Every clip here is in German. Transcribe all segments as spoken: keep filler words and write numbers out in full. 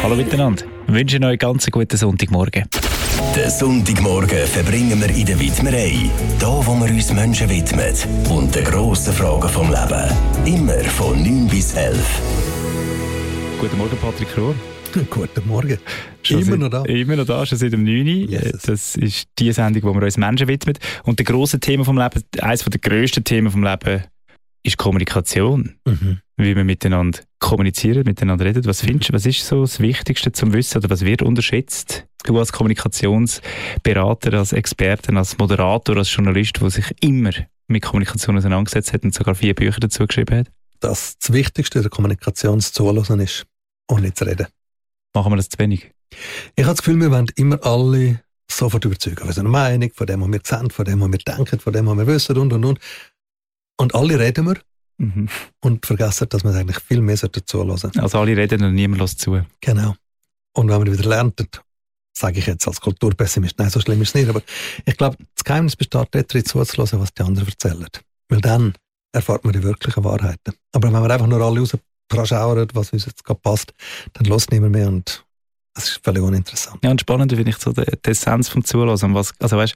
Hallo miteinander. Ich wünsche euch einen ganz guten Sonntagmorgen. Den Sonntagmorgen verbringen wir in der Widmerei. Da, wo wir uns Menschen widmen und den grossen Fragen vom Leben. Immer von neun bis elf. Guten Morgen, Patrick Rohr. Guten Morgen. Schon immer seit, noch da. Immer noch da, schon seit dem neun Uhr. Yes. Das ist die Sendung, wo wir uns Menschen widmen. Und das grosse Thema vom Leben, eines der grössten Themen vom Leben, ist Kommunikation. Mhm. Wie wir miteinander kommunizieren, miteinander reden. Was findest du, was ist so das Wichtigste zum Wissen oder was wird unterschätzt? Du als Kommunikationsberater, als Experte, als Moderator, als Journalist, der sich immer mit Kommunikation auseinandergesetzt hat und sogar vier Bücher dazu geschrieben hat? Dass das Wichtigste der Kommunikation zu zuhören ist und nicht zu reden. Machen wir das zu wenig? Ich habe das Gefühl, wir wollen immer alle sofort überzeugen. Wir sind eine Meinung von dem, was wir sehen, von dem, was wir denken, von dem, was wir wissen und und und. Und alle reden wir mhm. und vergessen, dass wir eigentlich viel mehr zuhören sollten. Also alle reden und niemand lässt zu. Genau. Und wenn man wieder lernt, sage ich jetzt als Kulturpessimist, nein, so schlimm ist es nicht, aber ich glaube, das Geheimnis besteht darin, zuzuhören, was die anderen erzählen. Weil dann erfahrt man die wirklichen Wahrheiten. Aber wenn wir einfach nur alle rausschauern, was uns jetzt gerade passt, dann lässt niemand mehr und das ist völlig uninteressant. Ja, und spannend finde ich so die, die Essenz vom Zuhören. Was, also weißt,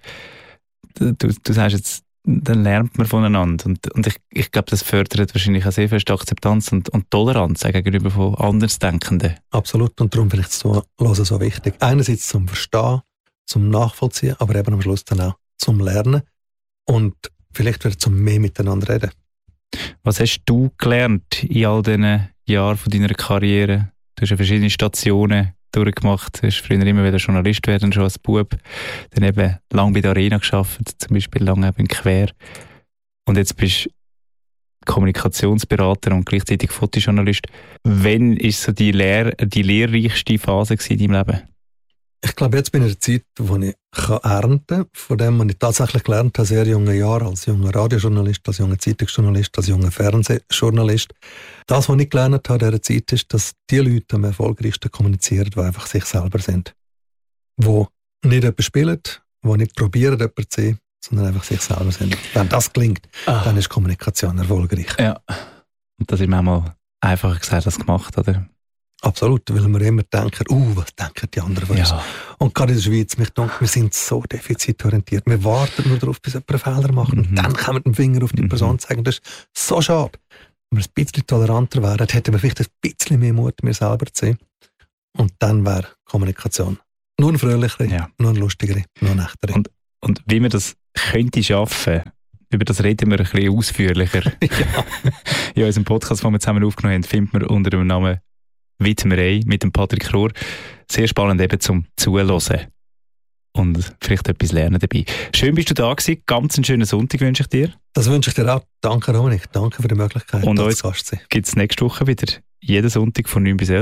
du, du sagst jetzt, dann lernt man voneinander. Und, und ich, ich glaube, das fördert wahrscheinlich auch sehr viel Akzeptanz und, und Toleranz gegenüber von Andersdenkenden. Absolut. Und darum finde ich das Zuhören so wichtig. Einerseits zum Verstehen, zum Nachvollziehen, aber eben am Schluss dann auch zum Lernen und vielleicht wieder zum mehr miteinander reden. Was hast du gelernt in all diesen Jahren von deiner Karriere? Du hast ja verschiedene Stationen durchgemacht. Du hast früher immer wieder Journalist werden, schon als Bub. Dann eben lange bei der Arena gearbeitet, zum Beispiel lange eben in Quer. Und jetzt bist du Kommunikationsberater und gleichzeitig Fotojournalist. Wann war so die, Lehr die lehrreichste Phase in deinem Leben? Ich glaube, jetzt bin ich in einer Zeit, wo ich ernten kann, von dem, was ich tatsächlich gelernt habe, sehr junge Jahre, als junger Radiojournalist, als junger Zeitungsjournalist, als junger Fernsehjournalist. Das, was ich gelernt habe in dieser Zeit, ist, dass die Leute am erfolgreichsten kommunizieren, die einfach sich selber sind. Die nicht etwas spielen, die nicht probieren, jemanden zu sein, sondern einfach sich selber sind. Wenn das gelingt, ah. dann ist Kommunikation erfolgreich. Ja, und das ist manchmal einfacher gesagt als gemacht, oder? Absolut, weil wir immer denken, uh, was denken die anderen von uns? Ja. Und gerade in der Schweiz, mich denke, wir sind so defizitorientiert. Wir warten nur darauf, bis jemand einen Fehler macht. Mhm. Und dann können wir den Finger auf die Person zeigen. Das ist so schade. Wenn wir ein bisschen toleranter wären, hätten wir vielleicht ein bisschen mehr Mut, mir selber zu sein. Und dann wäre Kommunikation nur eine fröhlichere, ja. nur eine lustigere, nur eine echtere. Und, und wie man das könnte schaffen, über das reden wir ein bisschen ausführlicher. Ja. In unserem Podcast, den wir zusammen aufgenommen haben, findet man unter dem Namen Widmerei mit dem Patrick Rohr. Sehr spannend eben zum Zuhören und vielleicht etwas lernen dabei. Schön bist du da gewesen. Ganz einen schönen Sonntag wünsche ich dir. Das wünsche ich dir auch. Danke, Dominik. Danke für die Möglichkeit, und uns gibt es nächste Woche wieder jeden Sonntag von neun bis elf.